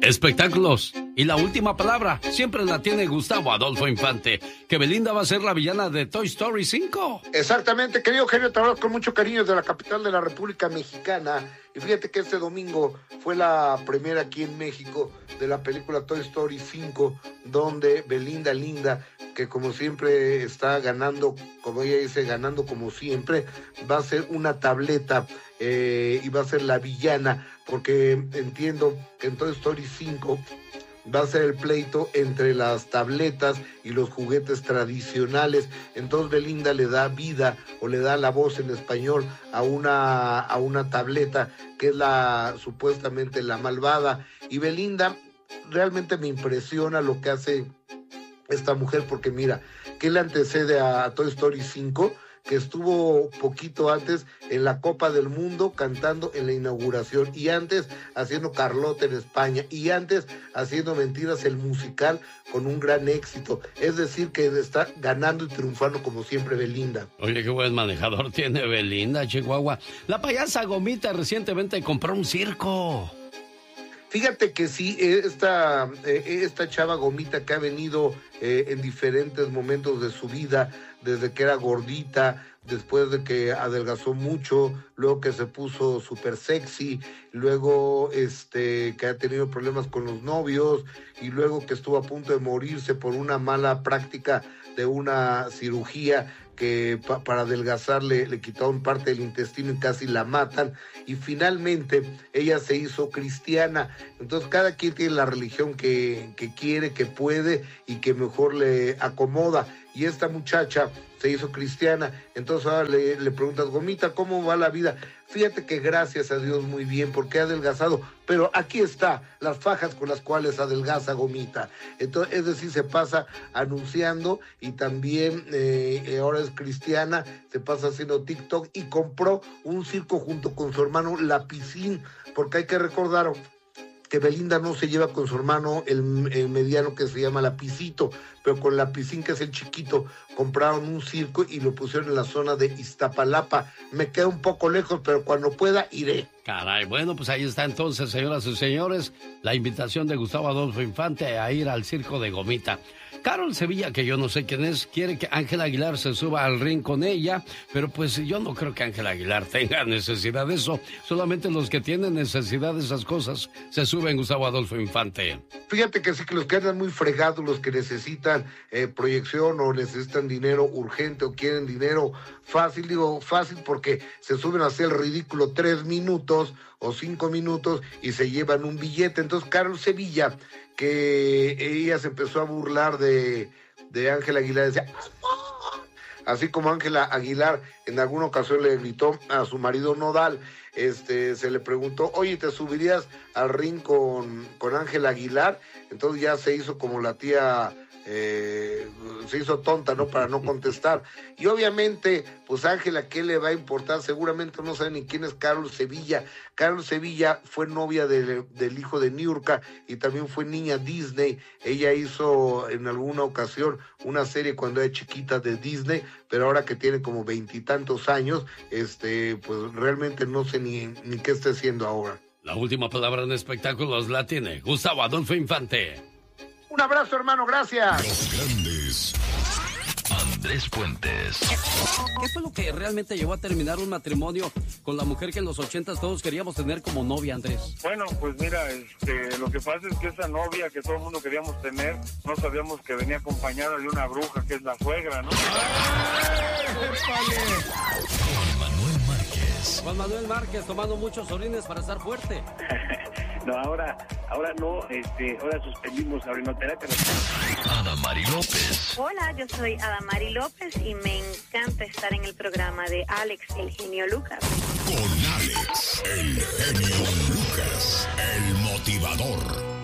espectáculos. Y la última palabra siempre la tiene Gustavo Adolfo Infante, que Belinda va a ser la villana de Toy Story 5. Exactamente, querido Eugenio, te hablo con mucho cariño de la capital de la República Mexicana. Y fíjate que este domingo fue la primera aquí en México de la película Toy Story 5, donde Belinda Linda, que como siempre está ganando, como ella dice, ganando como siempre, va a ser una tableta y va a ser la villana, porque entiendo que en Toy Story 5 va a ser el pleito entre las tabletas y los juguetes tradicionales. Entonces Belinda le da vida o le da la voz en español a una tableta que es supuestamente la malvada. Y Belinda, realmente me impresiona lo que hace esta mujer, porque mira, que le antecede a Toy Story 5, que estuvo poquito antes en la Copa del Mundo cantando en la inauguración, y antes haciendo Carlota en España, y antes haciendo Mentiras el musical con un gran éxito. Es decir, que está ganando y triunfando como siempre Belinda. Oye, qué buen manejador tiene Belinda, Chihuahua. La payasa Gomita recientemente compró un circo. Fíjate que sí, esta chava Gomita, que ha venido en diferentes momentos de su vida, desde que era gordita, después de que adelgazó mucho, luego que se puso súper sexy, luego que ha tenido problemas con los novios, y luego que estuvo a punto de morirse por una mala práctica de una cirugía que para adelgazar le quitaron parte del intestino y casi la matan, y finalmente ella se hizo cristiana. Entonces cada quien tiene la religión que quiere, que puede y que mejor le acomoda, y esta muchacha se hizo cristiana. Entonces ahora le preguntas, Gomita, ¿cómo va la vida? Fíjate que gracias a Dios muy bien, porque ha adelgazado, pero aquí está las fajas con las cuales adelgaza Gomita. Entonces, es decir, se pasa anunciando, y también ahora es cristiana, se pasa haciendo TikTok, y compró un circo junto con su hermano Lapicín, porque hay que recordar que Belinda no se lleva con su hermano el mediano, que se llama Lapicito, pero con Lapicín, que es el chiquito, compraron un circo y lo pusieron en la zona de Iztapalapa. Me queda un poco lejos, pero cuando pueda iré. Caray, bueno, pues ahí está entonces, señoras y señores, la invitación de Gustavo Adolfo Infante a ir al circo de Gomita. Carol Sevilla, que yo no sé quién es, quiere que Ángel Aguilar se suba al ring con ella, pero pues yo no creo que Ángel Aguilar tenga necesidad de eso. Solamente los que tienen necesidad de esas cosas se suben, Gustavo Adolfo Infante. Fíjate que sí, que los que andan muy fregados, los que necesitan proyección o necesitan dinero urgente o quieren dinero fácil, digo fácil porque se suben a hacer el ridículo 3 minutos o 5 minutos y se llevan un billete. Entonces Carol Sevilla, que ella se empezó a burlar de Ángel Aguilar, decía, así como Ángela Aguilar en alguna ocasión le gritó a su marido Nodal, se le preguntó, oye, ¿te subirías al ring con Ángela Aguilar? Entonces ya se hizo como la tía, se hizo tonta, ¿no? Para no contestar. Y obviamente, pues Ángela, ¿qué le va a importar? Seguramente no sabe ni quién es Carol Sevilla. Carol Sevilla fue novia del hijo de Niurka y también fue niña Disney. Ella hizo en alguna ocasión una serie cuando era chiquita de Disney, pero ahora que tiene como 20 y tantos años, pues realmente no sé ni qué está haciendo ahora. La última palabra en espectáculos la tiene Gustavo Adolfo Infante. Un abrazo, hermano, gracias. Los grandes. Andrés Puentes. ¿Qué fue lo que realmente llevó a terminar un matrimonio con la mujer que en los 80s todos queríamos tener como novia, Andrés? Bueno, pues mira, lo que pasa es que esa novia que todo el mundo queríamos tener, no sabíamos que venía acompañada de una bruja, que es la suegra, ¿no? Juan Manuel Márquez tomando muchos orines para estar fuerte. No, ahora no, ahora suspendimos la orinoterapia. Adamari López. Hola, yo soy Adamari López y me encanta estar en el programa de Alex, el genio Lucas. Con Alex, el genio Lucas, el motivador.